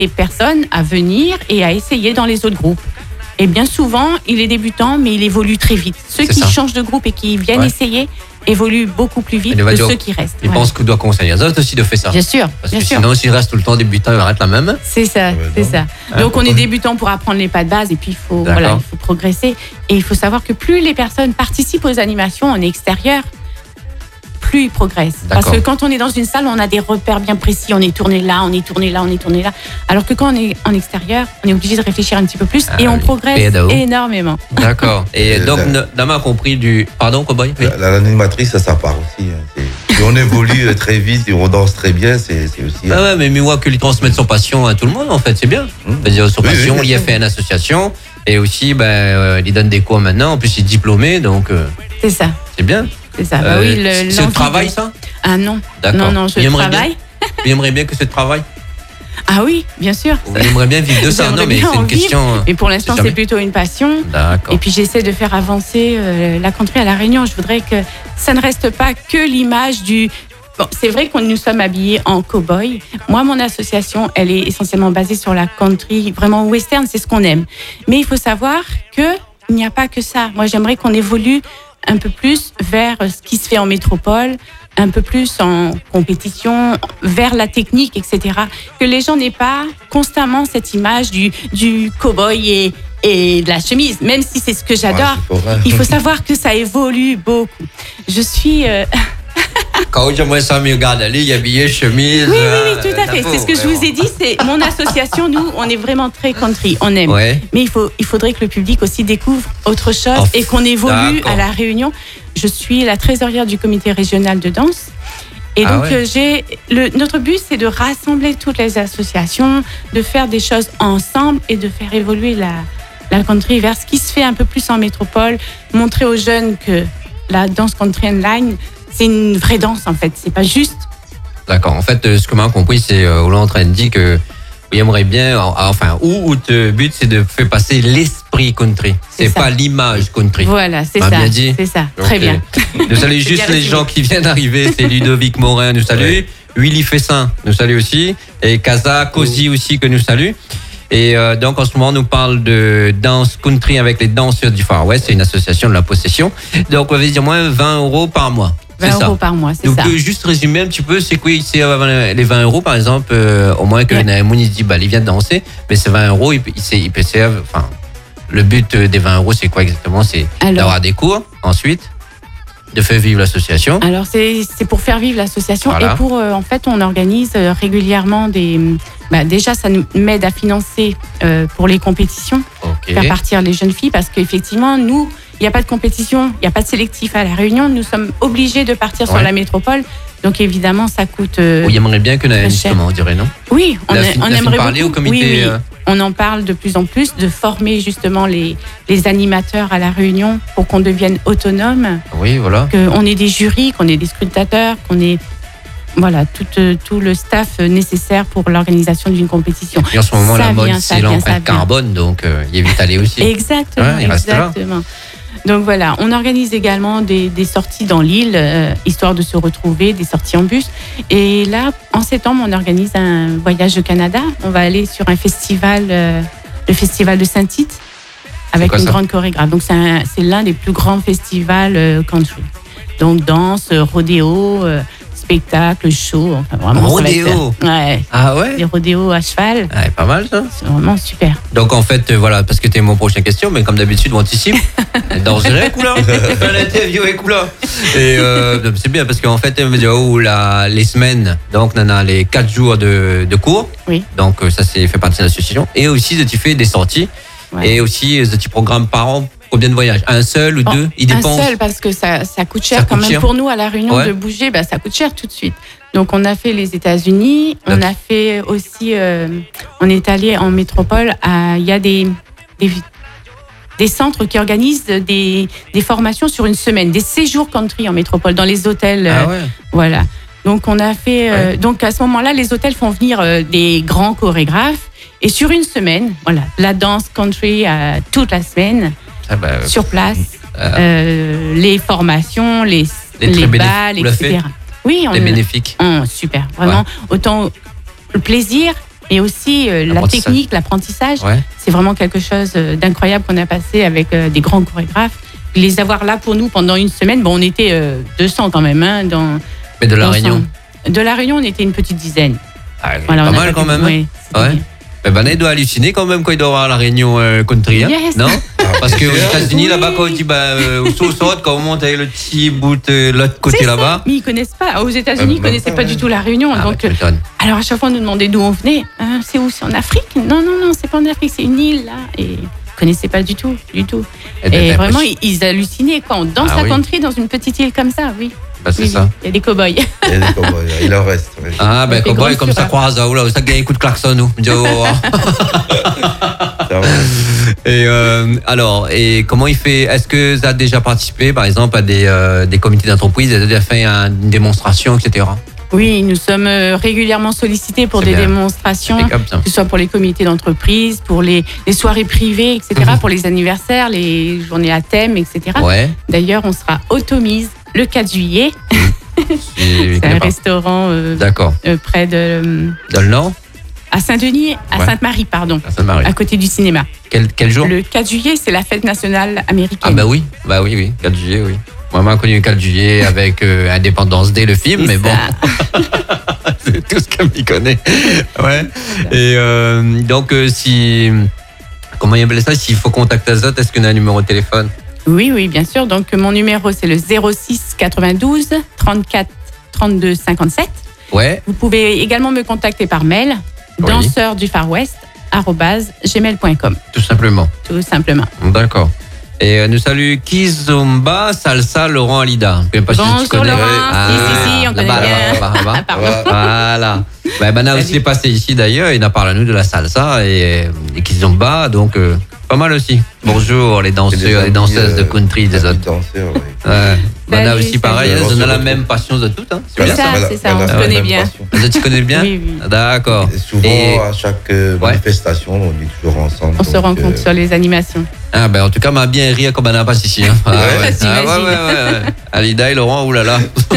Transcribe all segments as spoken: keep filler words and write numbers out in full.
les personnes à venir et à essayer dans les autres groupes. Et bien souvent, il est débutant, mais il évolue très vite. Ceux C'est qui ça. changent de groupe et qui viennent Ouais. essayer évoluent beaucoup plus vite Il va que dire- ceux qui restent. Il Voilà. pense qu'il doit conseiller les autres aussi de faire ça. Bien sûr, Parce bien que sûr. sinon, s'il reste tout le temps débutant, il va être la même. C'est ça, Ouais, c'est non. ça. Donc on est débutant pour apprendre les pas de base et puis il faut, D'accord. voilà, il faut progresser. Et il faut savoir que plus les personnes participent aux animations en extérieur, plus ils progressent. Parce D'accord. que quand on est dans une salle, on a des repères bien précis. On est tourné là, on est tourné là, on est tourné là. Alors que quand on est en extérieur, on est obligé de réfléchir un petit peu plus Ah et on oui. progresse Pédo. énormément. D'accord. Et Et donc, la- Nama a compris du. Pardon, Cowboy oui. La- la- L'animatrice, ça, ça part aussi. hein. C'est- Si on évolue euh, très vite et on danse très bien, c'est c'est aussi. Ah ouais, mais moi que lui transmettre son passion à tout le monde, en fait, c'est bien. Mmh. C'est-à-dire son Oui, oui, passion, bien il a sûr. fait une association et aussi, ben, euh, il donne des cours maintenant. En plus, il est diplômé, donc euh, C'est ça, c'est bien. c'est ça. Bah Euh, oui, le- c'est l'envie le de- travail, ça Ah non, D'accord. non, non, je Il aimerait travaille. Il aimerait bien que ce travail. Ah oui, bien sûr. Il aimerait bien vivre de ça. J'aimerais Non, mais bien c'est en une vivre. question. euh, Mais pour l'instant, jamais. c'est plutôt une passion. D'accord. Et puis j'essaie de faire avancer euh, la country à La Réunion. Je voudrais que ça ne reste pas que l'image du... Bon, c'est vrai qu'on nous sommes habillés en cow-boy. Moi, mon association, elle est essentiellement basée sur la country, vraiment western, c'est ce qu'on aime. Mais il faut savoir qu'il n'y a pas que ça. Moi, j'aimerais qu'on évolue un peu plus vers ce qui se fait en métropole, un peu plus en compétition, vers la technique, et cetera. Que les gens n'aient pas constamment cette image du, du cow-boy et, et de la chemise, même si c'est ce que j'adore. Ouais, c'est pas vrai. Il faut savoir que ça évolue beaucoup. Je suis... euh, Quand j'aimerais ça, me regarde aller, habillé, chemise. Oui, oui, euh, oui, tout à la fait. peau, C'est ce que je vraiment. vous ai dit. C'est mon association. Nous, on est vraiment très country. On aime. Ouais. Mais il faut, il faudrait que le public aussi découvre autre chose Oh, et qu'on évolue d'accord. à la Réunion. Je suis la trésorière du comité régional de danse. Et Ah donc, ouais. euh, j'ai le, notre but, c'est de rassembler toutes les associations, de faire des choses ensemble et de faire évoluer la, la country vers ce qui se fait un peu plus en métropole, montrer aux jeunes que la danse country and line, c'est une vraie danse en fait. C'est pas juste. D'accord. En fait, euh, ce que m'a compris, c'est euh, on est en train de dire que il aimerait bien, euh, enfin, où, où le but, c'est de faire passer l'esprit country. C'est C'est ça. pas l'image country. Voilà, c'est M'a ça. bien dit. C'est ça. Donc, Très euh, bien. Nous saluons C'est juste bien les résumé. gens qui viennent d'arriver. C'est Ludovic Morin, nous salue. Ouais. Willy Fessin, nous salue aussi. Et Kaza Kosi aussi, que nous salue. Et euh, donc, en ce moment, on nous parle de danse country avec les danseurs du Far West. C'est une association de la possession. Donc, on va dire moins vingt euros par mois. C'est vingt ça. euros par mois, c'est Donc, ça. euh, juste résumer un petit peu, c'est quoi c'est euh, les vingt euros, par exemple, euh, au moins que Ouais. Naïmoun, il se dit, bah, il vient de danser, mais c'est vingt euros, il, peut- il, sait- il peut servir, enfin, le but euh, des vingt euros, c'est quoi exactement? C'est Alors- d'avoir des cours, ensuite, de faire vivre l'association. Alors, c'est c'est pour faire vivre l'association Voilà. et pour, euh, en fait, on organise euh, régulièrement des. Bah, déjà, ça nous m'aide à financer euh, pour les compétitions, Ok. faire partir les jeunes filles parce qu'effectivement, nous, il n'y a pas de compétition, il n'y a pas de sélectif à La Réunion. Nous sommes obligés de partir sur Ouais. la métropole. Donc, évidemment, ça coûte. euh, Oui, il aimerait bien que Naïm, très cher. justement, on dirait, non? oui, on, La a- fin- on la fin aimerait parler beaucoup. au comité, Oui, oui. euh, On en parle de plus en plus, de former justement les, les animateurs à La Réunion pour qu'on devienne autonome. Oui, voilà. Qu'on ait des jurys, qu'on ait des scrutateurs, qu'on ait voilà, tout, euh, tout le staff nécessaire pour l'organisation d'une compétition. Et en ce moment, Ça la mode, vient, ça c'est vient, ça l'empreinte vient. carbone, donc euh, il est vite allé aussi. Exactement, Ouais, il reste là. exactement. Donc voilà, on organise également des, des sorties dans l'île, euh, histoire de se retrouver, des sorties en bus. Et là, en septembre, on organise un voyage au Canada. On va aller sur un festival, euh, le festival de Saint-Tite, avec quoi une ça grande chorégraphe. Donc c'est un- c'est l'un des plus grands festivals euh, country. Donc danse, euh, rodéo, euh, spectacle, show. Enfin, vraiment, ça va être- Rodéo. Ouais, Ah ouais? des rodéos à cheval. Ah, pas mal, ça. C'est vraiment super. Donc en fait, euh, voilà, parce que c'était mon prochaine question, mais comme d'habitude, on anticipe. Danserait, couleur. L'interview est couleur. Et euh, c'est bien parce qu'en fait, elle me dit, oh, la, les semaines, donc on a les quatre jours de, de cours. Oui. Donc euh, ça, c'est fait partie de l'association. Et aussi, tu fais des sorties. Ouais. Et aussi, euh, tu programmes par an combien de voyages? Un seul ou Oh, deux? Il dépend. Un seul, parce que ça, ça coûte cher Ça quand coûte même cher. pour nous à La Réunion Ouais. de bouger, bah, ça coûte cher tout de suite. Donc on a fait les États-Unis, on Donc- a fait aussi, euh, on est allé en métropole, à- il y a des, des, des centres qui organisent des, des formations sur une semaine, des séjours country en métropole, dans les hôtels. Ah euh, ouais. Voilà. Donc on a fait, euh, Ouais. donc à ce moment-là, les hôtels font venir euh, des grands chorégraphes. Et sur une semaine, voilà, la danse country euh, toute la semaine, Ah bah, sur place, euh, euh, les formations, les, Les les, très bénéf- balles, vous l'avez et cetera. Oui, on c'est bénéfique. on- super. Vraiment, autant le plaisir Et aussi euh, la L'apprentissage. technique, l'apprentissage, Ouais. c'est vraiment quelque chose euh, d'incroyable qu'on a passé avec euh, des grands chorégraphes. Les avoir là pour nous pendant une semaine, bon, on était euh, deux cents quand même. Hein, dans, Mais de la dans Réunion. son- De la Réunion, on était une petite dizaine. Ah, Voilà, pas on a mal pas quand pu- même. ouais, c'était Ouais. bien. Mais ben, il doit halluciner quand même quand il doit avoir la Réunion euh, country, hein, Yes. non? Parce qu'aux bien sûr. États-Unis, Oui. là-bas, quand on dit, bah, euh, au sous-sol, quand on monte avec le petit bout de l'autre côté C'est ça. là-bas. Mais ils connaissent pas. Aux États-Unis, ils Même connaissaient pas, pas ouais. du tout la Réunion. Ah, donc, bah, tu m'étonnes. euh, alors à chaque fois, on nous demandait d'où on venait. Hein, c'est où? C'est en Afrique? Non, non, non, c'est pas en Afrique, c'est une île là. Et ils connaissaient pas du tout, du tout. Eh ben, Et t'as vraiment, l'impression- ils, ils hallucinaient quand on danse Ah la oui. country dans une petite île comme ça. Oui. Bah, c'est Oui, ça. oui. Il y a des cow-boys. Il y a des cowboys, il en reste. ouais. Ah, ben, fait cowboy, grosse comme ça, fureur. croise, ah, oula, ça gagne un coup de klaxon, nous. Je dis, oh, oh. Ça va. Et euh, alors, et comment il fait? Est-ce que vous avez déjà participé, par exemple, à des, euh, des comités d'entreprise? Vous avez déjà fait un- une démonstration, et cetera? Oui, nous sommes euh, régulièrement sollicités pour C'est des bien. démonstrations, Impeccable, ça. que ce soit pour les comités d'entreprise, pour les, les soirées privées, et cetera, pour les anniversaires, les journées à thème, et cetera. Ouais. D'ailleurs, on sera automise le quatre juillet. Je C'est connais un pas. restaurant euh, D'accord. euh, près de euh, Dans le Nord? à Saint-Denis, à Ouais. Sainte-Marie, pardon, À Sainte-Marie. à côté du cinéma. Quel, quel jour? Le quatre juillet, c'est la fête nationale américaine. Ah bah oui, bah oui, oui, quatre juillet, oui. Moi, moi, connu le quatre juillet avec euh, Indépendance Day, le film, C'est mais bon, ça. c'est tout ce qu'on y connaît. Ouais. Et euh, donc, euh, si... Comment il appelle ça? S'il faut contacter Azot, est-ce qu'on a un numéro de téléphone? Oui, oui, bien sûr. Donc, mon numéro, c'est le zéro six quatre-vingt-douze trente-quatre trente-deux cinquante-sept. Ouais, Vous pouvez également me contacter par mail, Oui. danseur du Far West, arobase gmail point com, tout simplement. tout simplement. D'accord. Et euh, nous salue Kizomba Salsa Laurent Alida. Je sais pas si tu Bonjour connais. Laurent, Ah, si, si, si, on connaît là-bas, bien. là-bas, là-bas. Ah, pardon. Voilà. Voilà. Ben, Bana aussi Salut. est passé ici d'ailleurs, il a parlé à nous de la salsa et, et Kizomba, donc euh, pas mal aussi. Bonjour les C'est des danseurs, les amis, danseuses de euh, country des amis autres. danseurs, ouais. Ouais. Bana Salut, aussi pareil, salut. elles ont la même passion de toutes. Hein. C'est bien ça, Voilà, c'est ça, on voilà, se la connaît même bien. passion. Vous tu connais bien? Oui, oui. D'accord. Et souvent, Et- à chaque euh, Ouais. manifestation, on est toujours ensemble. On se donc, rencontre euh, sur les animations. Ah ben en tout cas, m'a bien rire comme Bana passe ici. Hein. Ah, ouais. J'imagine. Ah, ouais, ouais, ouais, ouais. Alida et Laurent, oulala.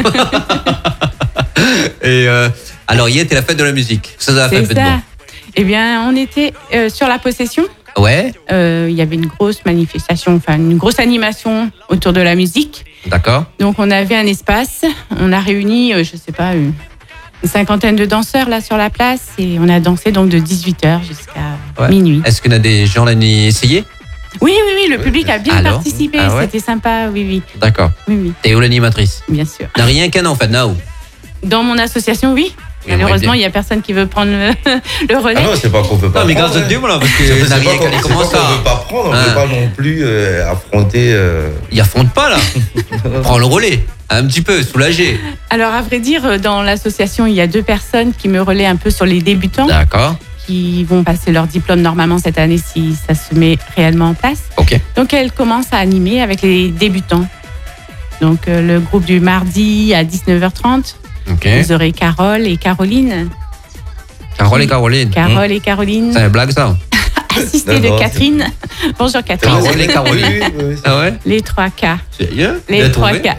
Et euh, alors hier, c'était la fête de la musique. Ça, ça a fait un C'est peu de ça. Eh bien, on était euh, sur la possession. bon. Ouais, Euh, Il y avait une grosse manifestation, enfin une grosse animation autour de la musique. d'accord. Donc, on avait un espace. On a réuni, euh, je sais pas, une, une cinquantaine de danseurs là sur la place et on a dansé donc de dix-huit heures jusqu'à Ouais. minuit. Est-ce qu'on a des gens là qui essayé? Oui, oui, oui, le public a bien Alors participé. Ah ouais C'était sympa, oui, oui, D'accord. oui, oui, T'es où l'animatrice? bien sûr. N'a rien qu'un en fait, non? Dans mon association, oui. Oui, Malheureusement, ouais, il y a personne qui veut prendre le, le relais. Ah non, c'est pas qu'on veut pas. Non, mais grâce prendre, à Dieu, hein. voilà, parce C'est que pas n'a rien qu'on qu'à c'est comment pas qu'on ça? veut pas prendre, on Hein. veut pas non plus euh, affronter. euh, Il affronte pas là. Prends le relais. Un petit peu, soulagé. Alors, à vrai dire, dans l'association, il y a deux personnes qui me relaient un peu sur les débutants D'accord. qui vont passer leur diplôme normalement cette année si ça se met réellement en place. Ok. Donc, elles commencent à animer avec les débutants. Donc, euh, le groupe du mardi à dix-neuf heures trente, Ok. vous aurez Carole et Caroline. Carole et Caroline. Carole et Caroline, C'est une blague ça? assistées Non, de non, Catherine. Bonjour Catherine. Carole et Caroline. Oui, oui, oui, c'est- Ah ouais? Les trois K. Sérieux? Les Bien trois trouvé. K.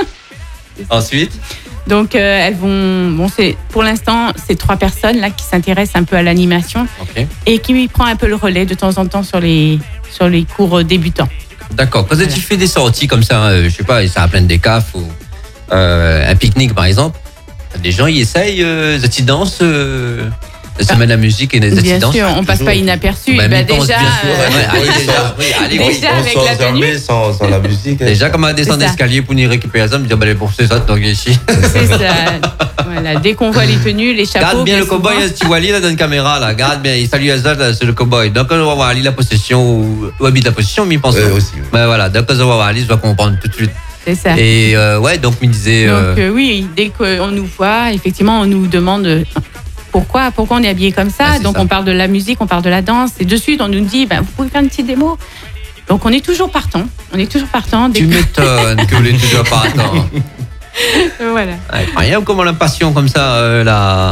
Ensuite? Donc, euh, elles vont. Bon, c'est pour l'instant, c'est trois personnes là qui s'intéressent un peu à l'animation Ok. et qui prend un peu le relais de temps en temps sur les sur les cours débutants. D'accord. Quand Voilà. tu fais des sorties comme ça, euh, je sais pas, ça à plein des cafes ou euh, un pique-nique par exemple, des gens ils essayent euh, des petites danses, euh, de se mettre la musique et des Bien petites danses. sûr, on passe toujours. pas inaperçu. Bah, Bah, mi-temps, déjà, bien sûr, euh, ouais, allez, Oui, déjà, sans- oui, allez, Déjà, oui. on avec sort la tenue. jamais sans, sans la musique. hein. Déjà, comme à descendre C'est ça. l'escalier pour y récupérer ça, me dire, bah, allez, pour c'est ça, donc ici. c'est ça. Voilà, dès qu'on voit les tenues, les chapeaux. Garde bien le souvent. cowboy, il y a ce petit Wally là dans une caméra, là. Garde bien, il salue Azad, là, c'est le cowboy. Donc, on va voir Ali la possession ou, ou habite la possession, mais il pense. Ouais, aussi, oui. Ben voilà, donc, on va voir Ali, je dois comprendre tout de suite. C'est ça. Et, euh, ouais, donc, il me disait. Donc euh, euh, oui, dès qu'on nous voit, effectivement, on nous demande euh, pourquoi, pourquoi on est habillé comme ça. Ah, c'est Donc ça. on parle de la musique, on parle de la danse, et de suite on nous dit, ben, vous pouvez faire une petite démo. Donc on est toujours partant. On est toujours partant. Dès Tu que- m'étonnes que vous l'êtes toujours pas attendre. Voilà. Incroyable comment la passion comme ça, euh, la,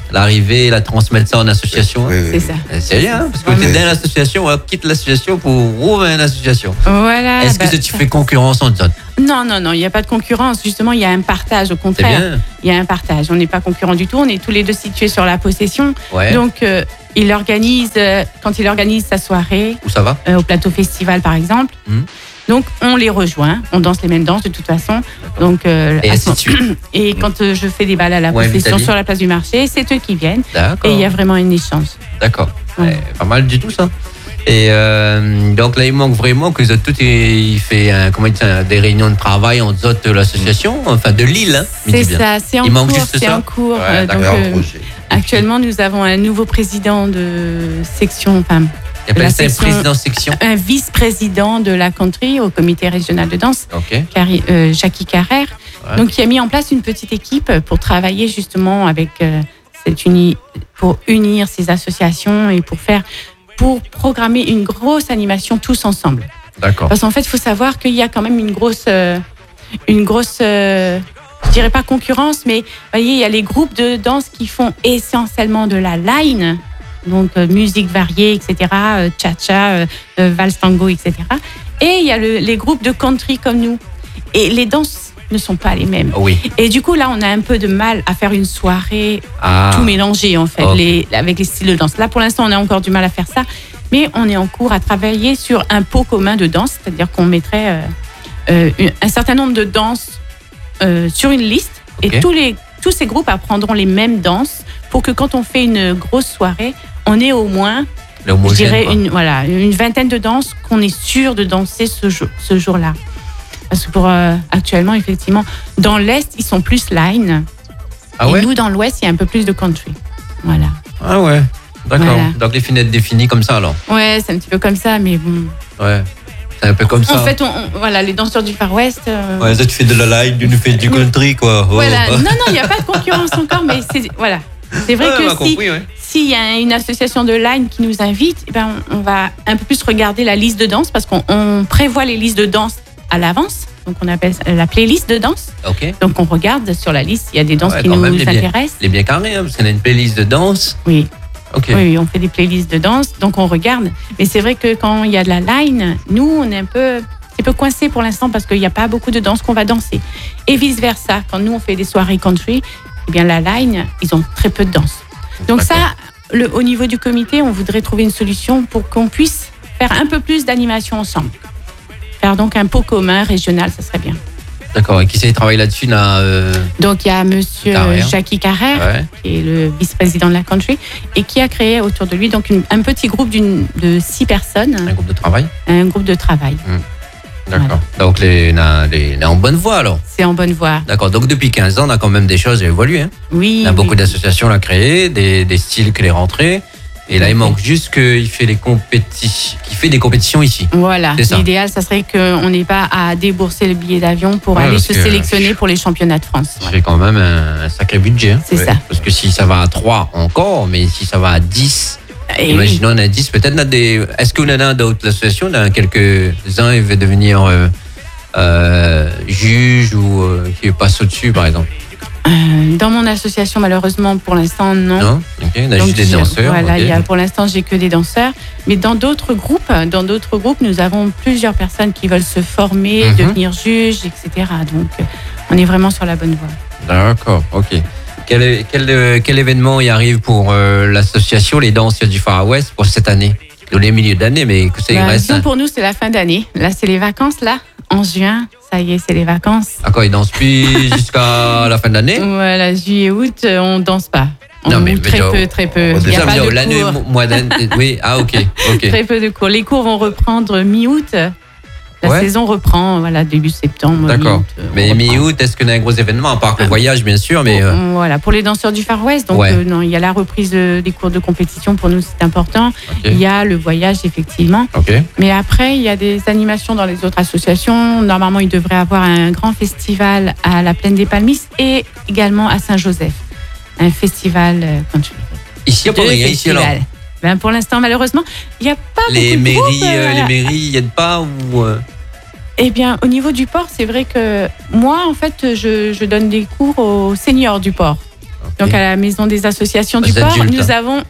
l'arrivée, la transmettre ça en association. Oui, oui, C'est oui. ça. C'est rien, parce que Ouais. tu es dans l'association, on quitte l'association pour rouvrir une association. Voilà. Est-ce que bah, tu fais concurrence entre autres? Non, non, non, il n'y a pas de concurrence. Justement, il y a un partage. Au C'est contraire, bien. il y a un partage. On n'est pas concurrents du tout. On est tous les deux situés sur la possession. Ouais. Donc, euh, il organise, euh, quand il organise sa soirée, Où ça va? euh, au plateau festival par exemple, Mhm. donc on les rejoint. On danse les mêmes danses de toute façon. Donc, euh, Et à ainsi ce- de suite. et quand euh, je fais des balles à la Ouais, possession Vitaly. sur la place du marché, c'est eux qui viennent. D'accord. Et il y a vraiment un échange. D'accord. Ouais. Ouais, pas mal du tout ça. Et euh, donc là, il manque vraiment que vous êtes tout il fait un, comment il dit ça, des réunions de travail entre autres de l'association, enfin de Lille. Hein, il C'est dit bien. ça, c'est en Il manque cours. juste C'est ça en cours. Ouais, Euh, d'accord. donc, Il y a un euh, projet. actuellement, nous avons un nouveau président de section, enfin, Il appelle la ça un section- président section. un vice-président de la country au comité régional de danse, Ok. Carri- euh, Jackie Carrère. Ouais. Donc, qui a mis en place une petite équipe pour travailler justement avec euh, cette uni, pour unir ces associations et pour faire, pour programmer une grosse animation tous ensemble. D'accord. Parce qu'en fait, il faut savoir qu'il y a quand même une grosse, euh, une grosse, euh, je dirais pas concurrence, mais vous voyez, il y a les groupes de danse qui font essentiellement de la line, donc euh, musique variée, et cetera, euh, cha-cha, euh, euh, valse tango, et cetera. Et il y a le- les groupes de country comme nous. Et les danses ne sont pas les mêmes. Oui. Et du coup, là, on a un peu de mal à faire une soirée Ah. tout mélangé, en fait, Ok. les, avec les styles de danse. Là, pour l'instant, on a encore du mal à faire ça. Mais on est en cours à travailler sur un pot commun de danse, c'est-à-dire qu'on mettrait euh, euh, une- un certain nombre de danses euh, sur une liste. Ok. Et tous, les, tous ces groupes apprendront les mêmes danses pour que quand on fait une grosse soirée, on ait au moins, je L'homogène, dirais, quoi. une, voilà, une vingtaine de danses qu'on est sûr de danser ce, jour, ce jour-là. Parce que pour euh, actuellement, effectivement, dans l'Est, ils sont plus line. Ah et ouais. nous, dans l'Ouest, il y a un peu plus de country. Voilà. Ah ouais. D'accord. Voilà. Donc les fenêtres définies comme ça alors. Ouais, c'est un petit peu comme ça, mais bon. Ouais. C'est un peu comme ça. En fait, on, on- voilà, les danseurs du Far West. euh, Ouais, ça tu fais de la line, tu nous fais du country quoi. Oh. Voilà. Non, non, il n'y a pas de concurrence encore, mais c'est voilà. C'est vrai Ouais, on a que si compris, ouais. s'il y a une association de line qui nous invite, eh ben on, on va un peu plus regarder la liste de danse parce qu'on on prévoit les listes de danse à l'avance. Donc on appelle ça la playlist de danse. Ok. Donc on regarde sur la liste, il y a des danses Ouais, qui quand nous même, les bien- intéressent. Il est bien carré, hein, parce qu'on a une playlist de danse. Oui. Ok. Oui, oui, on fait des playlists de danse, donc on regarde. Mais c'est vrai que quand il y a de la line, nous, on est un peu, un peu coincés pour l'instant parce qu'il n'y a pas beaucoup de danses qu'on va danser. Et vice-versa, quand nous, on fait des soirées country, eh bien, la line, ils ont très peu de danse. Donc ça, le, au niveau du comité, on voudrait trouver une solution pour qu'on puisse faire un peu plus d'animation ensemble. Faire donc un pot commun régional, ça serait bien. D'accord. Et qui s'est travaillé là-dessus là euh, Donc il y a monsieur Carrère. Jackie Carrère, Ouais. qui est le vice-président de la country, et qui a créé autour de lui donc une- un petit groupe d'une- de six personnes, Un groupe de travail. un groupe de travail. D'accord. Donc les, on les, on est en bonne voie alors. C'est en bonne voie. D'accord. Donc depuis quinze ans, on a quand même des choses évoluées. Hein. Oui. On a oui. beaucoup d'associations à créer, des, des styles que les rentrées. Et là, il manque juste qu'il fait les compétitions, qu'il fait des compétitions ici. Voilà. C'est ça. L'idéal, ça serait qu'on n'ait pas à débourser le billet d'avion pour Ouais, aller parce se que- sélectionner pour les championnats de France. Ça fait quand même un, un sacré budget. Hein. C'est Ouais. ça. Parce que si ça va à trois encore, mais si ça va à dix, Et oui. imaginons on a dix, peut-être on a des. Est-ce qu'on en a d'autres associations? Dans quelques-uns, ils veulent devenir euh, euh, juge ou euh, qui passe au-dessus, par exemple. Euh, Dans mon association, malheureusement, pour l'instant, non. Non. Ok. On a Donc, juste des j'ai- danseurs. Voilà, ok. il y a, pour l'instant, j'ai que des danseurs. Mais dans d'autres groupes, dans d'autres groupes, nous avons plusieurs personnes qui veulent se former, Mhm. devenir juges, et cetera. Donc, euh, on est vraiment sur la bonne voie. D'accord. Ok. Quel, est- quel, euh, quel événement y arrive pour euh, l'association Les Danseurs du Far West pour cette année? Dans les milieux d'année, mais que ça y Bah, reste. disons, pour nous, c'est la fin d'année. Là, c'est les vacances, là, en juin. Ça y est, c'est les vacances. D'accord, ils dansent plus jusqu'à la fin de l'année? Voilà, juillet, août, euh, on danse pas. On Non, mais- très mais peu, très peu. on va Il n'y a déjà pas dire, de l'année, cours. mois d'année. Oui, ah, ok. Ok. Très peu de cours. Les cours vont reprendre mi-août. La Ouais. saison reprend, voilà, début septembre. D'accord. mi-août, euh, on Mais reprend. mi-août, est-ce qu'on a un gros événement, à part le voyage, bien sûr, mais. euh, Bon, Voilà, pour les danseurs du Far West, donc Ouais. euh, non, il y a la reprise de- des cours de compétition, pour nous c'est important. ok. Il y a le voyage, effectivement. Ok. Mais après, il y a des animations dans les autres associations. Normalement, il devrait y avoir un grand festival à la Plaine des Palmistes et également à Saint-Joseph. Un festival euh, country. Ici, il n'y a pas Deux rien, ici, alors. festivals. Ben, pour l'instant, malheureusement, il n'y a pas Les beaucoup de groupes, mairies, euh, euh, les voilà. mairies, il n'y a pas ou. euh, Eh bien, au niveau du port, c'est vrai que moi, en fait, je, je donne des cours aux seniors du port. Okay. Donc à la maison des associations Aux du port, adultes. nous avons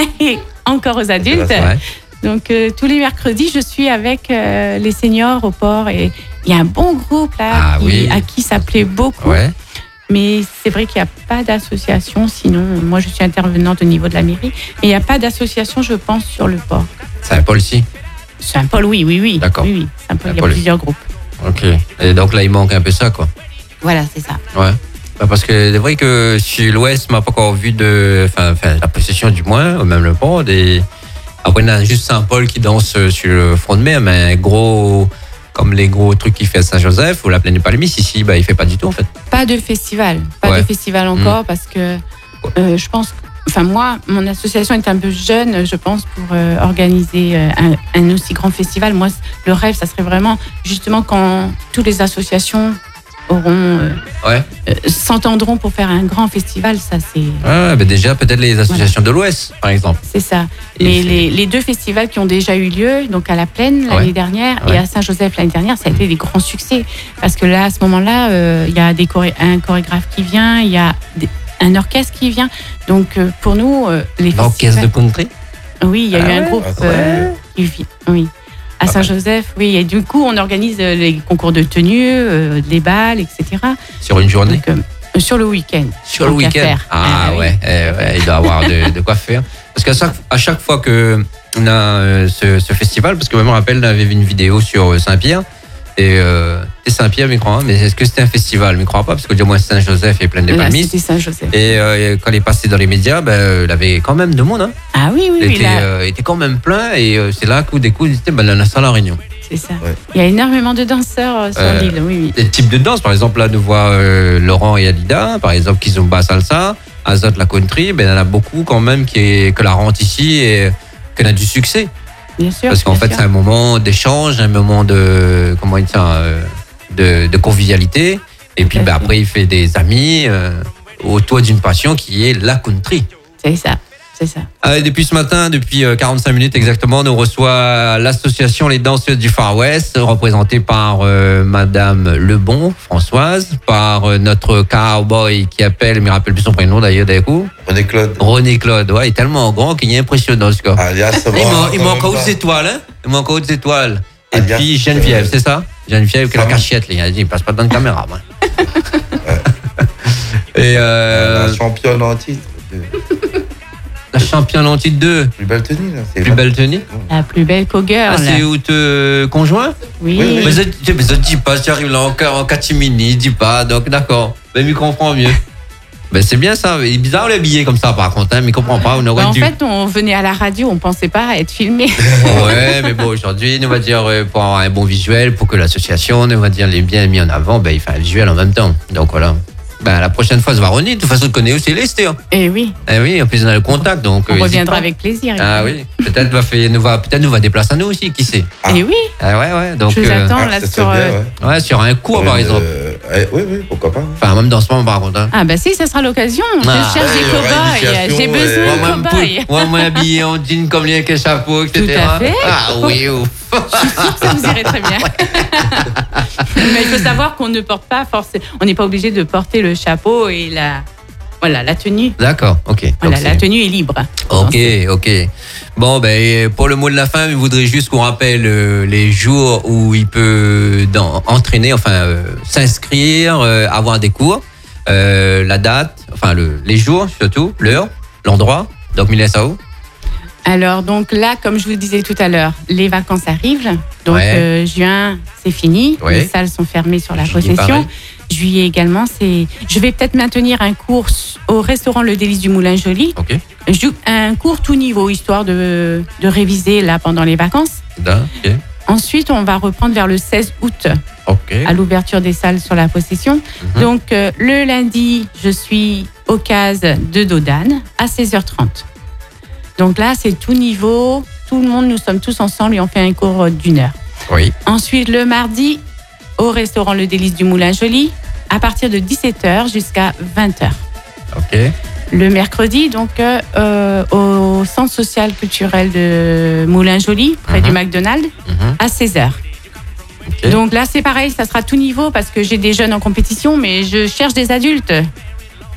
encore aux adultes. Ouais. Donc euh, tous les mercredis, je suis avec euh, les seniors au port et il y a un bon groupe là Ah, qui, oui. à qui ça plaît beaucoup. Ouais. Mais c'est vrai qu'il n'y a pas d'association. Sinon, moi, je suis intervenante au niveau de la mairie. Et il n'y a pas d'association, je pense, sur le port. Saint-Paul aussi. Saint-Paul, oui, oui, oui. D'accord. Oui, oui. Saint-Paul, il y a Saint-Paul. plusieurs groupes. Ok. Et donc là, il manque un peu ça, quoi. Voilà, c'est ça. Ouais. Bah, parce que c'est vrai que sur l'Ouest, m'a pas encore vu de, enfin, enfin, la possession du moins, ou même le port. Des... Après, on a juste Saint-Paul qui danse sur le front de mer, mais un gros, comme les gros trucs qu'il fait à Saint-Joseph ou la plaine du Palmis, ici, bah, il fait pas du tout, en fait. Pas de festival. Pas Ouais. de festival encore parce que euh, je pense. Enfin, moi, mon association est un peu jeune, je pense, pour euh, organiser euh, un, un aussi grand festival. Moi, le rêve, ça serait vraiment justement quand toutes les associations auront euh, Ouais. euh, s'entendront pour faire un grand festival. Ça, c'est. Ouais, bah déjà, peut-être les associations de l'Ouest, par exemple. C'est ça. Et Mais c'est- les, les deux festivals qui ont déjà eu lieu, donc à la Plaine l'année Ouais. dernière Ouais. et à Saint-Joseph l'année dernière, ça a été des grands succès. Parce que là, à ce moment-là, euh, il y a des choré- un chorégraphe qui vient, il y a des- un orchestre qui vient. Donc euh, pour nous, euh, les L'orchestre de festivals... country. Oui, il y a Ah eu un ouais. groupe Ah, euh, qui vit. Oui. À Pas mal. Saint-Joseph, oui. Et du coup, on organise euh, les concours de tenue, euh, les balles, et cetera. Sur une journée. Donc, euh, sur le week-end. Sur le Tant qu'à week-end. faire. Ah, oui. ouais, eh ouais, il doit avoir de, de quoi faire. Parce qu'à chaque, à chaque fois que on a euh, ce, ce festival, parce que moi, je me rappelle, on avait vu une vidéo sur euh, Saint-Pierre. Et euh, c'était Saint-Pierre, je crois, mais est-ce que c'était un festival? Je ne crois pas, parce que du moins Saint-Joseph est plein de Là, palmis. c'était Saint-Joseph. Et euh, quand il est passé dans les médias, ben, il avait quand même de monde. Hein. Ah oui, oui, Il oui. était, là, euh, il était quand même plein. Et euh, c'est là qu'au coup, il était ben, dans la salle à réunion. c'est ça. Ouais. Il y a énormément de danseurs euh, sur Euh, l'île, oui, oui. Des types de danse, par exemple, là, nous voit euh, Laurent et Alida, par exemple, qui zumba salsa, Azot la country, ben, il y en a beaucoup quand même qui est, que la rentre ici et qu'on a du succès. Bien sûr. Parce qu'en bien fait, sûr. c'est un moment d'échange, un moment de, comment dire ça, euh, de, de convivialité. Et puis, à ben, fait. après, il fait des amis euh, autour d'une passion qui est la country. C'est ça, c'est ça. Euh, depuis ce matin, depuis euh, quarante-cinq minutes exactement, nous reçoit l'association Les Danseuses du Far West, représentée par euh, Madame Lebon, Françoise, par euh, notre cowboy qui appelle, je ne me rappelle plus son prénom d'ailleurs d'un coup, René Claude. René Claude. Ouais, il est tellement grand qu'il est impressionnant ce gars. Alias, il bon, manque, il quand manque même hautes pas. étoiles, hein. Il manque hautes étoiles. Et Alias, puis Geneviève, euh, c'est ça? Geneviève, que la Sam. cachette, il a dit, il passe pas dans la caméra. moi. Et euh, La championne en titre. de- la championne en titre deux, Plus belle tenue, là. C'est plus belle tenue. La plus belle Ah, co-girl. c'est où te conjoint? oui. Oui, oui. Mais je, je, mais je dis pas, si tu arrives là encore en catimini, dis pas, donc d'accord. Mais il comprend mieux. Ben c'est bien ça, il est bizarre le billet comme ça par contre, hein, mais il comprend pas, on aurait Bah, en dû. fait, on venait à la radio, on pensait pas être filmé. Ouais, mais bon, aujourd'hui, on va dire, euh, pour avoir un bon visuel, pour que l'association, on va dire, les bien mis en avant, ben il fait un visuel en même temps. Donc voilà. Ben la prochaine fois, ça va Ronnie, de toute façon, on connaît aussi Lester. Et oui, Eh oui, en plus, on a le contact, donc. on euh, hésite reviendra pas. avec plaisir. Ah oui, peut-être va faire, nous va, peut-être nous va déplacer à nous aussi, qui sait. Ah. Et oui, Ah ouais, ouais, donc. je vous euh, attends Ah, là ça sur. serait bien, euh, ouais. ouais, sur un cours par Euh, exemple. eh, oui, oui, pourquoi pas. Enfin, même dans ce moment, par contre. Hein. Ah bah si, ça sera l'occasion. Ah. Je cherche Ouais, des il y aura cobayes. initiation, J'ai ouais. besoin Moi, de moi, me cobayes. pou- moi, moi, habillé en jean comme lui avec un chapeau, et cetera. Tout à fait. Ah oui, ouf. Ça vous irait très bien. Mais il faut savoir qu'on ne porte pas forcément. On n'est pas obligé de porter le chapeau et la. Voilà, la tenue. D'accord, ok. Voilà, Donc, la c'est- tenue est libre. Ok, ok. Bon, ben, pour le mot de la fin, je voudrais juste qu'on rappelle euh, les jours où il peut dans- entraîner, enfin, euh, s'inscrire, euh, avoir des cours, euh, la date, enfin, le, les jours surtout, l'heure, l'endroit. Donc, Mylène Sao. Alors, donc là, comme je vous le disais tout à l'heure, les vacances arrivent. Donc, Ouais. euh, juin, c'est fini. Ouais. Les salles sont fermées sur la Juillet, possession. pareil. Juillet également, c'est. Je vais peut-être maintenir un cours au restaurant Le Délice du Moulin Joli. Ok. Je- Un cours tout niveau, histoire de, de réviser là pendant les vacances. Da, ok. Ensuite, on va reprendre vers le seize août Ok. à l'ouverture des salles sur la possession. Mhm. Donc, euh, le lundi, je suis au case de Dodane à seize heures trente. Donc là, c'est tout niveau. Tout le monde, nous sommes tous ensemble et on fait un cours euh, d'une heure. Oui. Ensuite, le mardi, au restaurant Le Délice du Moulin Joli, à partir de dix-sept heures jusqu'à vingt heures. Ok. Le mercredi, donc, euh, euh, au centre social culturel de Moulin Joli, près Mhm. du McDonald's, Mhm. à seize heures. Ok. Donc là, c'est pareil, ça sera tout niveau parce que j'ai des jeunes en compétition, mais je cherche des adultes.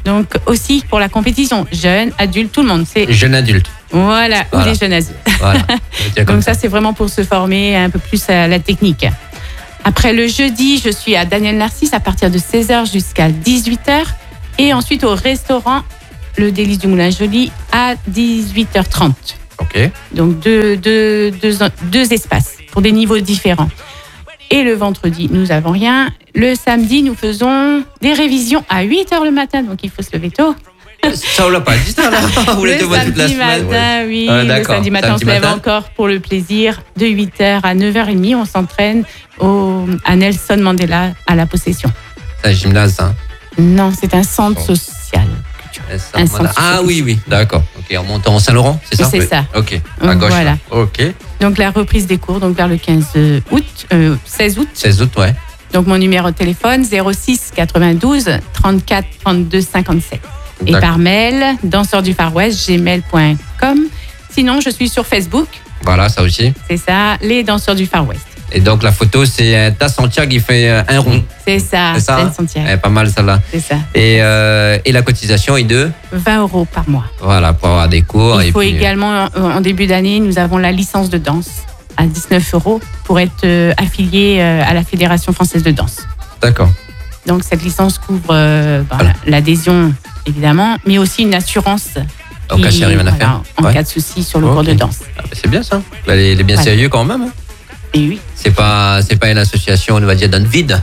Donc aussi pour la compétition, jeunes, adultes, tout le monde. C'est Jeune adulte. voilà, Voilà. ou les jeunes adultes. Voilà. Donc ça, c'est vraiment pour se former un peu plus à la technique. Après le jeudi, je suis à Daniel Narcisse à partir de seize heures jusqu'à dix-huit heures. Et ensuite au restaurant, le Délice du Moulin Joli, à dix-huit heures trente. Ok. Donc deux, deux, deux, deux espaces pour des niveaux différents. Et le vendredi, nous n'avons rien. Le samedi, nous faisons des révisions à huit heures le matin, donc il faut se lever tôt. Ça, on l'a pas dit, ça, là. Vous Le l'êtes toute la samedi semaine. matin, oui. Ah, le d'accord. samedi matin, Samedi on se lève matin. encore pour le plaisir. De huit heures à neuf heures trente, on s'entraîne au, à Nelson Mandela, à la Possession. C'est un gymnase, hein. Non, c'est un centre social. Un centre Ah social. oui, oui, d'accord. Ok, en montant en Saint-Laurent, c'est ça? C'est ça. Ok, à gauche. Voilà. là. Ok. Donc la reprise des cours, donc vers le quinze août, euh, seize août. seize août, ouais. Donc mon numéro de téléphone zéro six quatre-vingt-douze trente-quatre trente-deux cinquante-sept. Et D'accord. par mail, danseur du Far West, gmail point com. Sinon, je suis sur Facebook, Voilà, ça aussi. c'est ça, les danseurs du Far West. Et donc, la photo, c'est un tas Santiago qui fait euh, un rond. C'est ça, C'est ça, Saint hein Santiago. Eh, pas mal, celle-là. C'est ça. Et, euh, et la cotisation est de, vingt euros par mois. voilà, pour avoir des cours. Il et faut puis, également, euh, en début d'année, nous avons la licence de danse à dix-neuf euros pour être euh, affilié euh, à la Fédération française de danse. D'accord. Donc cette licence couvre euh, ben, Voilà. l'adhésion, évidemment, mais aussi une assurance. En cas s'il y a rien à faire. En Ouais. cas de souci sur le Ok. cours de danse. Ah, bah, c'est bien ça. Elle est, elle est bien Voilà. sérieux quand même. hein. Et oui. C'est pas, c'est pas une association, on va dire, dans le vide.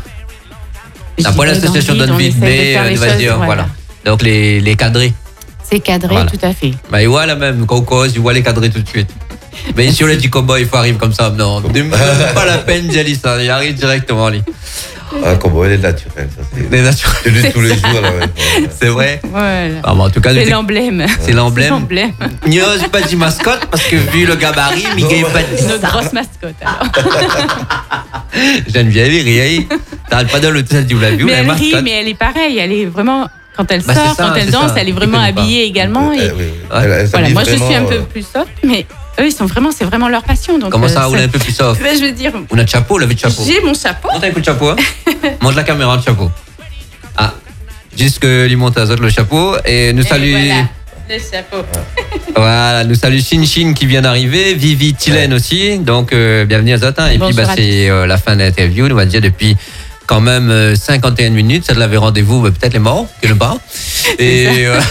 je C'est pas dirais l'association dans le dans le vide, vide, on essaie de mais faire on les va choses, dire, voilà. voilà. Donc, les, les cadrés. C'est cadré, Voilà. tout à fait. Bah, ils voient la même, quand on cause, ils voient les cadrés tout de suite. Mais ici, on a dit cowboy, il faut arriver comme ça. Non, même pas la peine d'y aller, ça. Il arrive directement, lui. Ah, comment elle est naturelle, ça c'est. Les naturels. C'est de tous les jours, là, ouais. C'est vrai. Voilà. Ah, bon, en tout cas, C'est nous- l'emblème. c'est l'emblème. l'emblème. N'ose pas dit mascotte parce que vu le gabarit, Miguel pas dit Notre ça. grosse mascotte. Alors. Geneviève, il rit. T'arrêtes pas dans l'hôtel du Lavie, Mais la elle rit, mascotte. mais elle est pareille. Elle est vraiment, quand elle Bah, c'est sort, ça, quand elle c'est danse, ça. elle est Ils vraiment connaissent pas. habillée également. Eh Et oui, oui. Ouais. Elle- elle voilà, s'habille moi je suis un vraiment, peu euh, plus soft, mais eux, ils sont vraiment, c'est vraiment leur passion. Donc, Comment euh, ça, on est un peu plus soft? Ben, je veux dire, On a de chapeau, levé de chapeau. j'ai mon chapeau. Monte un coup de chapeau. Hein. Monte la caméra de chapeau. Ah, juste que lui monte à Zot le chapeau. Et nous Et salue. voilà, le chapeau. Voilà, nous salue Shin Shin qui vient d'arriver, Vivi Tilen aussi, donc euh, bienvenue à Zotin. Et puis Bonjour bah, à c'est euh, la fin de l'interview, on va dire depuis quand même euh, cinquante et une minutes, ça de l'avait rendez-vous, bah, peut-être les morts, quelque part. Et euh,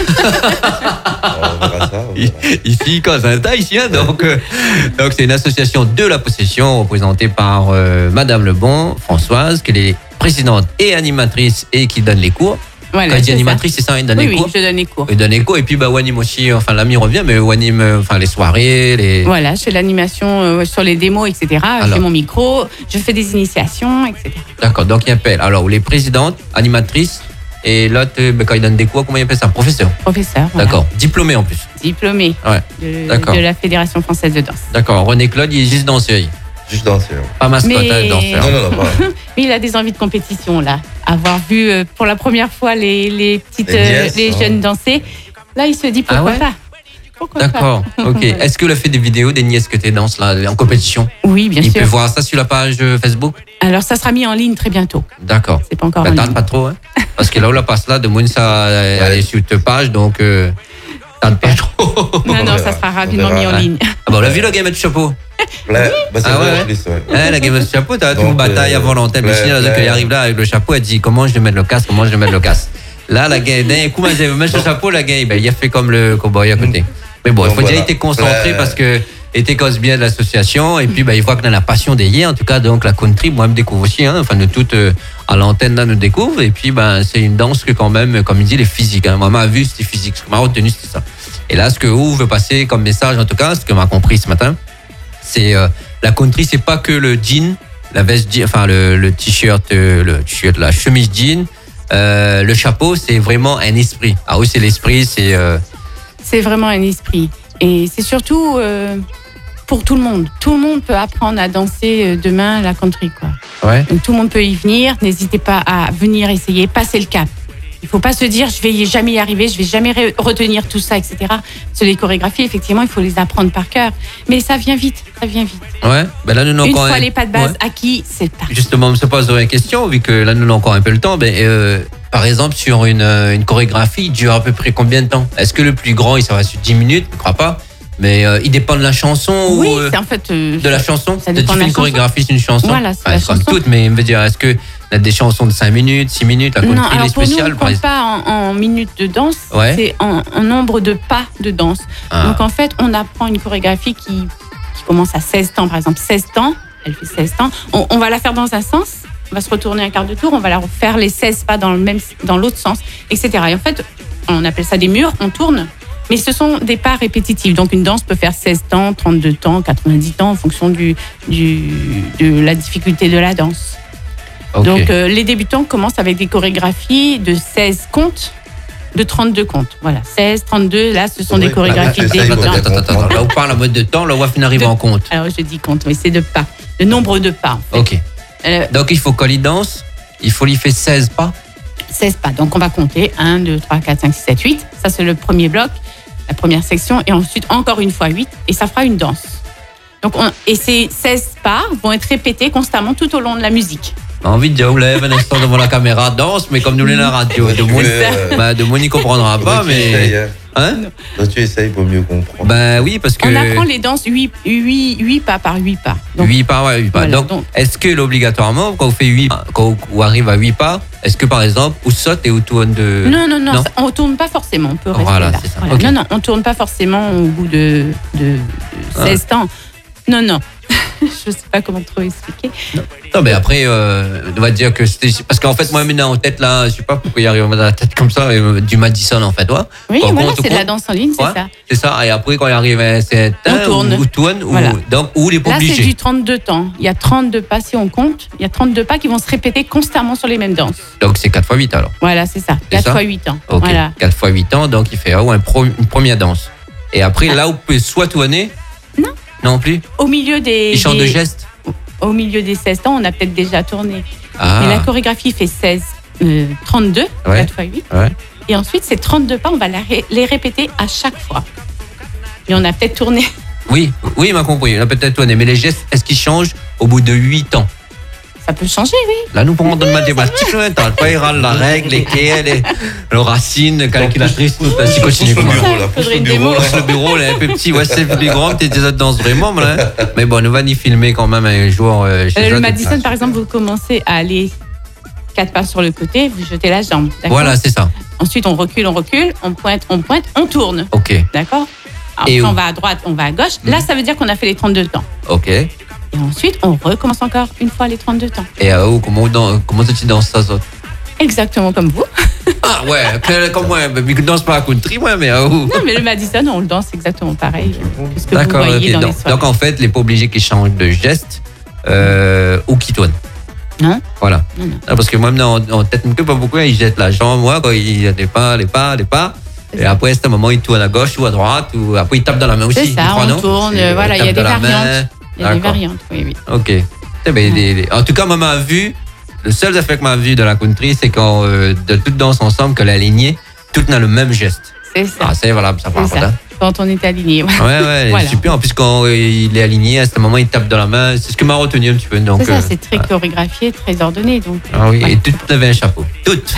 On verra ça. on i- verra. ici, quand c'est un tas ici, hein, donc euh, donc c'est une association de la possession représentée par euh, Madame Lebon, Françoise, qui est présidente et animatrice et qui donne les cours. Voilà, Quand je dis c'est ça. animatrice, c'est ça, il donne Oui, les oui, cours. je donne les cours. Il donne les cours et puis bah Wanim aussi, enfin l'ami revient, mais Wanim, euh, enfin les soirées, les. Voilà, je fais l'animation euh, sur les démos, et cetera. Je Alors. fais mon micro, je fais des initiations, et cetera. D'accord, donc il appelle. Alors, les présidentes, animatrices, et l'autre, euh, ben, quand il donne des cours, comment il appelle ça? Professeur. Professeur, voilà. D'accord, diplômé en plus. Diplômé Ouais, de, d'accord. de la Fédération française de danse. D'accord, René Claude, il est juste danseur. Juste danser. hein. Pas mascotte, Mais- hein, danseur. Non, non, non, pas. Mais il a des envies de compétition, là. Avoir vu euh, pour la première fois les, les petites, Les euh, nièces, les hein. jeunes danser, là, il se dit pourquoi Ah ouais pas. Pourquoi D'accord, ok. Voilà. Est-ce que tu as fait des vidéos des nièces que tu danses là, en compétition? pas Oui, bien Il sûr. peut voir ça sur la page euh, Facebook? Alors, ça sera mis en ligne très bientôt. D'accord. C'est pas encore Bah, en tarde ligne. pas trop, hein. Parce que là où la passe là, de moins ça euh, Ouais. aller sur ta page, donc euh, tarde pas trop. Non, non, On ça verra. sera On rapidement verra. mis en Ouais. ligne. Ah bon, on a vu le game de chapeau. Là, bah, c'est Ah vrai, ouais. en plus, ouais. Hein, la game de chapeau, t'as tout une Donc, bataille euh, avant l'antenne. ouais, Lucie, là, ouais. quand il arrive là avec le chapeau, elle dit comment je vais mettre le casque, comment je vais mettre le casque. Là, la game, d'un coup, moi, je vais mettre le chapeau, la game, ben, il a fait comme le cowboy à côté. Mais bon, il Donc, faut déjà voilà. être concentré Ouais. parce que était cause bien de l'association et puis ben, il voit qu'on a la passion des yeux en tout cas donc la country moi je me découvre aussi hein, enfin de toute euh, à l'antenne là nous découvre et puis ben c'est une danse que quand même comme il dit les physiques hein. Moi ma vue c'était physique ce que m'a retenu c'était ça et là ce que vous veut passer comme message en tout cas ce que m'a compris ce matin c'est euh, la country c'est pas que le jean la veste jean enfin le, le t-shirt euh, le t-shirt la chemise jean euh, le chapeau c'est vraiment un esprit ah oui c'est l'esprit c'est euh, C'est vraiment un esprit. Et c'est surtout euh, pour tout le monde. Tout le monde peut apprendre à danser euh, demain la country, quoi. ouais Donc, tout le monde peut y venir. N'hésitez pas à venir essayer, passer le cap. Il faut pas se dire je vais jamais y arriver, je vais jamais re- retenir tout ça, et cetera. Sur les chorégraphies, effectivement, il faut les apprendre par cœur. Mais ça vient vite, ça vient vite. ouais ben là nous nous Une encore fois un- les pas de base ouais. acquis, c'est parti. Justement, on me se pose une question, vu que là, nous avons encore un peu le temps. Ben, euh, par exemple, sur une, une chorégraphie, il dure à peu près combien de temps? Est-ce que le plus grand, il s'en va sur dix minutes? Je ne crois pas. Mais euh, il dépend de la chanson Oui, ou euh, c'est en fait. euh, de la chanson. ça Tu dépend fais de la une chanson. chorégraphie, c'est une chanson. Voilà, c'est Ah, la comme chanson. toutes, mais je veux dire, est-ce que y a des chansons de cinq minutes, six minutes, la Non, country, alors les pour nous, on spéciales, ne par compte exemple? pas en, en minutes de danse, Ouais. c'est en, en nombre de pas de danse. Ah. Donc en fait, on apprend une chorégraphie qui, qui commence à seize temps, par exemple seize temps, elle fait seize temps. On, on va la faire dans un sens, on va se retourner un quart de tour, on va la faire les seize pas dans le même, dans l'autre sens, et cetera. Et en fait, on appelle ça des murs, on tourne. Mais ce sont des pas répétitifs. Donc une danse peut faire seize temps, trente-deux temps, quatre-vingt-dix temps en fonction du, du, de la difficulté de la danse. Ok. Donc euh, les débutants commencent avec des chorégraphies de seize comptes, de trente-deux comptes. Voilà, seize, trente-deux, là ce sont Oui, des chorégraphies bah, de ça, il faut débutants. peut-être- Attends, attends, attends. Là, on parle en mode de temps, là, on va finir arriver De- en compte. Alors je dis compte, mais c'est de pas, de nombre de pas. En fait. Ok. Euh, Donc, il faut qu'on y danse, il faut lui faire seize pas. seize pas. Donc on va compter un, deux, trois, quatre, cinq, six, sept, huit. Ça c'est le premier bloc, la première section, et ensuite encore une fois huit, et ça fera une danse. Donc on, et ces seize pas vont être répétés constamment tout au long de la musique. J'ai envie de dire, vous lève un instant devant la caméra, danse, mais comme nous l'est la radio, de moi, Euh, bah, de moi, n'y comprendra pas, toi, tu essayes, mais. hein. Hein? Toi, tu essayes pour mieux comprendre. Ben oui, parce que. On apprend les danses huit, huit, huit pas par huit pas. Donc, huit pas, ouais, huit pas. Voilà, donc, donc- est-ce que obligatoirement, quand on fait huit, quand on arrive à huit pas, est-ce que par exemple, ou saute et ou tourne de. Non, non, non, Non. ça- on tourne pas forcément, on peut rester Voilà, là. c'est ça, Voilà. ok. Non, non, on tourne pas forcément au bout de, de, de Ah. seize temps. Non, non. Je sais pas comment trop expliquer. Non, mais après, euh, on va dire que c'était. Parce qu'en fait, moi, maintenant en tête, là, je sais pas pourquoi il arrive dans la tête comme ça, euh, du Madison, en fait, ouais. Oui, Quand on voilà, compte, c'est on de la compte. danse en ligne, c'est Ouais, ça. c'est ça. Et après, quand il arrive à un certain, On tourne. ou, ou tourne, Voilà. ou, donc, ou il est pas Là, c'est obligé. du trente-deux temps. Il y a trente-deux pas si on compte. Il y a trente-deux pas qui vont se répéter constamment sur les mêmes danses. Donc, c'est quatre fois huit alors. Voilà, c'est ça. C'est quatre ça fois huit ans. Ok. Voilà. quatre fois huit ans, donc il fait oh, un pro- une première danse. Et après, là, vous pouvez soit tourner. Non. Non plus. Au milieu des. Il chante de des- gestes. Au milieu des seize temps, on a peut-être déjà tourné. Ah. Mais la chorégraphie fait seize, euh, trente-deux, Ouais. quatre fois huit. Ouais. Et ensuite, ces trente-deux pas, on va la ré- les répéter à chaque fois. Et on a peut-être tourné. Oui, oui, il m'a compris. On a peut-être tourné. Mais les gestes, est-ce qu'ils changent au bout de huit ans? Ça peut changer, oui. Là, nous pourrons donner mathématiques. T'as pas il la règle, les quais, les, le racine, calculatrice, tout ça. Si continue Pousse comme le ça. bureau, là, Faudrait pousse le une bureau, démo. là. Le bureau, là, un peu petit. Ouais, c'est plus grand. Peut-être des autres danses vraiment, là. Mais bon, nous va y filmer quand même un jour. euh, chez Euh, le eux. Madison, par exemple, vous commencez à aller quatre pas sur le côté, vous jetez la jambe. D'accord. Voilà, c'est ça. Ensuite, on recule, on recule, on pointe, on pointe, on tourne. Ok, D'accord. Après, Et où on va à droite, on va à gauche. Là, ça veut dire qu'on a fait les trente-deux temps. ok. Et Et ensuite, on recommence encore une fois les trente-deux temps. euh, oh, comment, dans, comment tu danses ça, ça? Exactement comme vous. Ah ouais, que- comme moi, mais je danse pas à country, moi, mais oh. Non, mais le Madison, on le danse exactement pareil que ce que vous D'accord, voyez ok. dans Donc, les soirées. donc, en fait, il n'est pas obligé qu'il change de geste euh, ou qu'il tourne. Non. Voilà. Non, non. Ah, parce que moi, maintenant, en tête, pas beaucoup, il jette la jambe, moi, quand il y a des pas, les pas, les pas. C'est Et ça. après, c'est un moment, il tourne à gauche ou à droite, ou après, il tape dans la main aussi. C'est je ça, crois, on non tourne. C'est- Voilà, il y a tape des dans la main. variantes. Il y a des D'accord. variantes, oui, oui. Ok. Eh ben, les- les- en tout cas, moi, ma vue, le seul effet que m'a vu de la country, c'est quand, euh, de toutes danses ensemble, que la lignée, toutes dans le même geste. C'est ça. Ah, c'est valable, ça part C'est ça. Quand on est aligné. Ouais, ouais, Voilà. super. En plus, quand euh, il est aligné, à ce moment, il tape dans la main. C'est ce que m'a retenu un petit peu. Donc, C'est ça, euh, c'est très chorégraphié, très ordonné. Donc, ah oui, ouais. et toutes avaient un chapeau. Toutes.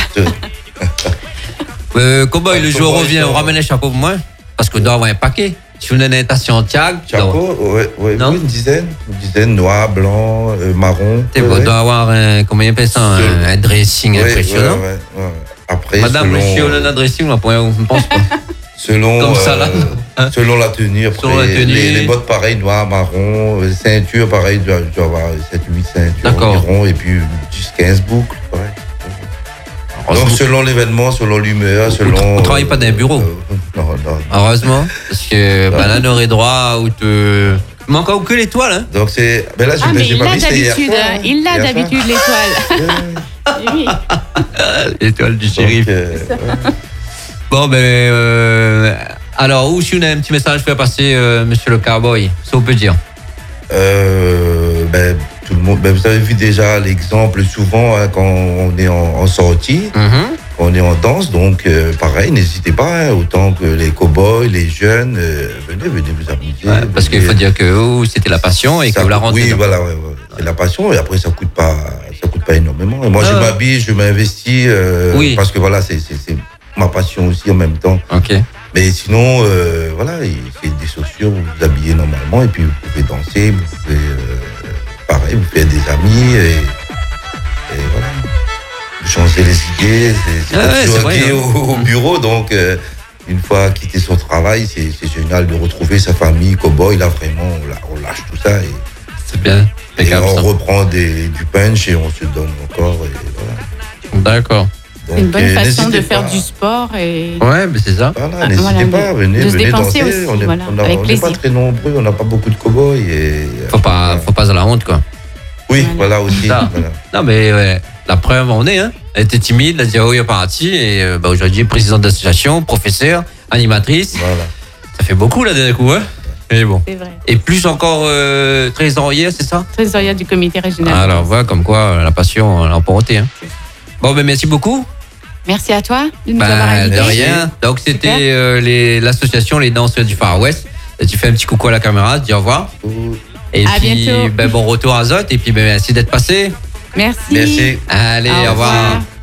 euh, Cowboy, le jour Cowboy, revient, on ça- ramène un chapeau pour moi. Parce qu'on doit avoir un paquet. Si on est à Santiago, Chapeau, ouais, ouais, Non. oui, une dizaine. Une dizaine, noir, blanc, euh, marron. on ouais, doit avoir un, comment il appelle ça, un, Selon- un dressing ouais, impressionnant. ouais, ouais, ouais. Après, Madame, selon, monsieur, on a un dressing, on ne pense pas. selon, Comme ça, euh, là. Hein? selon la tenue. Après, Selon la tenue. Les, les bottes, pareil, noir, marron. euh, Ceinture, pareil, tu dois, tu dois avoir sept ou huit ceintures D'accord. environ. Et puis, dix quinze boucles, pareil. Donc, selon l'événement, selon l'humeur, selon. on travaille pas dans un bureau. euh, non, non. Heureusement, parce que bah, là, on aurait droit ou te. Il manque encore que l'étoile, hein. Donc, c'est. Ben là, j'ai ah, mais j'ai il pas l'a vu, c'était hier d'habitude. soir, hein. hein. Il l'a Hier soir. d'habitude, l'étoile. Ouais. Oui. L'étoile du Donc, shérif. euh, ouais. Bon, ben. Euh, alors, où si on a un petit message à faire passer, euh, monsieur le cowboy, ça on peut dire. Euh, ben, tout le monde, ben, vous avez vu déjà l'exemple souvent hein, quand on est en, en sortie, Mhm. quand on est en danse. Donc, euh, pareil, n'hésitez pas, hein, autant que les cow-boys, les jeunes, euh, venez, venez vous amuser. Ouais, parce qu'il venez- faut dire que oh, c'était la passion et que ça vous la coûte- rentrez. Oui, dans- voilà, ouais, ouais. C'est la passion et après, ça coûte pas, ça coûte pas pas énormément. Et moi, Ah. je m'habille, je m'investis, euh, Oui. parce que voilà, c'est, c'est, c'est ma passion aussi en même temps. Ok. Mais sinon, euh, voilà, il fait des chaussures, vous vous habillez normalement, et puis vous pouvez danser, vous pouvez, euh, pareil, vous faites des amis, et, et voilà. Vous changez les idées, c'est, c'est Ah pas ouais, toujours c'est vrai, bien hein. au, au bureau, donc euh, une fois quitté son travail, c'est, c'est génial de retrouver sa famille, cow-boy, là vraiment, on, la- on lâche tout ça, et, C'est bien. et Impeccable, on ça. reprend des, du punch, et on se donne encore, et voilà. D'accord. C'est une Donc, bonne euh, façon de n'hésitez faire pas. du sport et Ouais, mais c'est ça. Voilà, Ah, n'hésitez voilà, pas, de- venez, de se venez dépenser danser. aussi, on est, voilà, on a- avec on n'est pas plaisir. très nombreux, on n'a pas beaucoup de cow-boys. Et, Faut pas, faut pas avoir la honte, quoi. Oui, Voilà. voilà, aussi. Ça. Voilà. Non, mais ouais, la preuve, on est, hein. Elle était timide, elle a dit, oh, il est parti. Et euh, bah, aujourd'hui, présidente d'association, professeure, animatrice. Voilà. Ça fait beaucoup, là, d'un coup, hein. Mais bon. C'est vrai. Et plus encore euh, trésorier, c'est ça? Trésorière du comité régional. Alors, voilà, comme quoi, euh, la passion, elle a emporté, hein. Bon, ben, merci beaucoup. Merci à toi de nous avoir Ben, invités. de rien. Donc, c'était Super. euh, les- l'association Les Danseurs du Far West. Et tu fais un petit coucou à la caméra, tu dis au revoir. Et À puis, bientôt. ben, bon retour à Zot. Et puis, ben, merci d'être passé. Merci. Merci. Allez, Au au revoir. revoir.